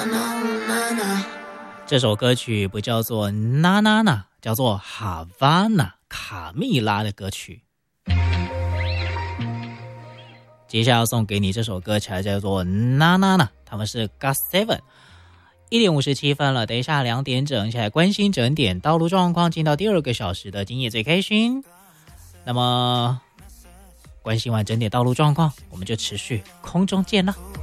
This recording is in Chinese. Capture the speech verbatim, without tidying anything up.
这首歌曲不叫做娜娜娜，叫做哈瓦那，卡蜜拉的歌曲。接下来要送给你这首歌曲叫做娜娜娜，他们是 Got Seven。一点五十七分了，等一下两点整，一起来关心整点道路状况，进到第二个小时的今夜最开心。那么关心完整点道路状况，我们就持续空中见了。